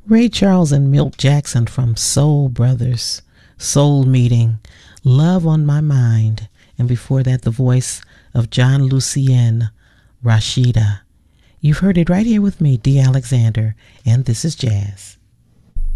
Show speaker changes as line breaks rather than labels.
Ray Charles and Milt Jackson from Soul Brothers, Soul Meeting, Love on My Mind, and before that the voice of John Lucien, Rashida. You've heard it right here with me, Dee Alexander, and this is Jazz.